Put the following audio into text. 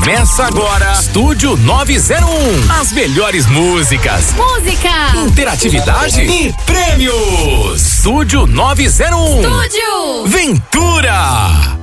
Começa agora, Estúdio 901. As melhores músicas, interatividade e prêmios. Estúdio 901. Estúdio Ventura.